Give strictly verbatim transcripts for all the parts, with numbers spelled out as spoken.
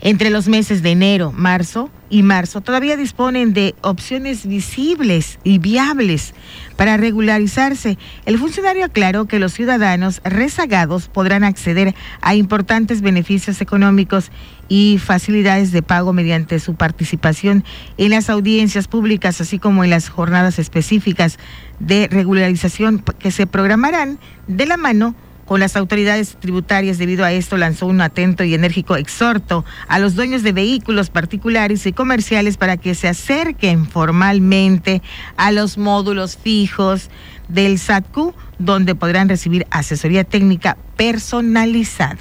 Entre los meses de enero, marzo y marzo todavía disponen de opciones visibles y viables para regularizarse. El funcionario aclaró que los ciudadanos rezagados podrán acceder a importantes beneficios económicos y facilidades de pago mediante su participación en las audiencias públicas, así como en las jornadas específicas de regularización que se programarán de la mano con las autoridades tributarias. Debido a esto, lanzó un atento y enérgico exhorto a los dueños de vehículos particulares y comerciales para que se acerquen formalmente a los módulos fijos del SATCU, donde podrán recibir asesoría técnica personalizada.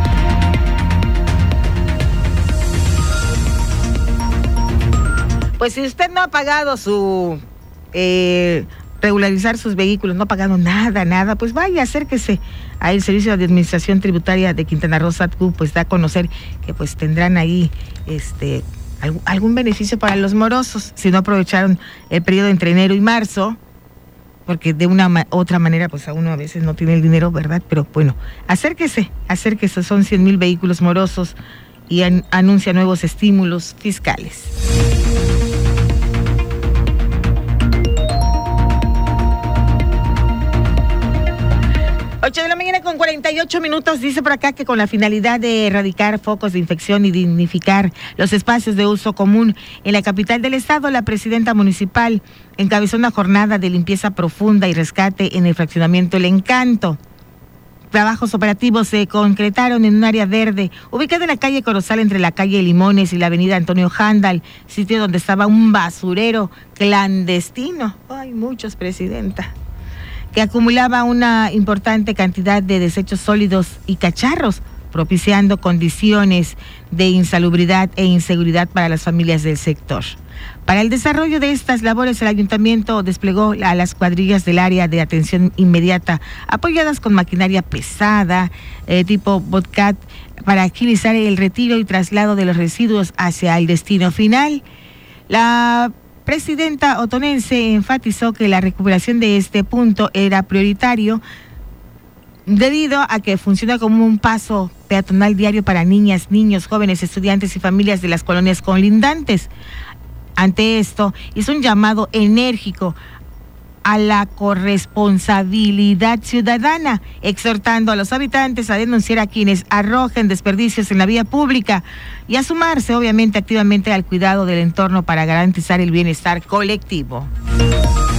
Pues si usted no ha pagado su... Eh, regularizar sus vehículos, no ha pagado nada, nada, pues vaya, acérquese al Servicio de Administración Tributaria de Quintana Roo, SATCU, pues da a conocer que pues tendrán ahí este algún, algún beneficio para los morosos, si no aprovecharon el periodo entre enero y marzo, porque de una ma- otra manera pues a uno a veces no tiene el dinero, ¿verdad? Pero bueno, acérquese, acérquese, son cien mil vehículos morosos y an- anuncia nuevos estímulos fiscales. ocho de la mañana con cuarenta y ocho minutos, dice por acá que con la finalidad de erradicar focos de infección y dignificar los espacios de uso común en la capital del estado, la presidenta municipal encabezó una jornada de limpieza profunda y rescate en el fraccionamiento El Encanto. Trabajos operativos se concretaron en un área verde ubicada en la calle Corozal entre la calle Limones y la avenida Antonio Handal, sitio donde estaba un basurero clandestino. Ay, muchos, presidenta, que acumulaba una importante cantidad de desechos sólidos y cacharros, propiciando condiciones de insalubridad e inseguridad para las familias del sector. Para el desarrollo de estas labores, el ayuntamiento desplegó a las cuadrillas del área de atención inmediata, apoyadas con maquinaria pesada, eh, tipo Bobcat, para agilizar el retiro y traslado de los residuos hacia el destino final. La presidenta otonense enfatizó que la recuperación de este punto era prioritario debido a que funciona como un paso peatonal diario para niñas, niños, jóvenes, estudiantes y familias de las colonias colindantes. Ante esto, hizo un llamado enérgico a la corresponsabilidad ciudadana, exhortando a los habitantes a denunciar a quienes arrojen desperdicios en la vía pública y a sumarse, obviamente, activamente al cuidado del entorno para garantizar el bienestar colectivo.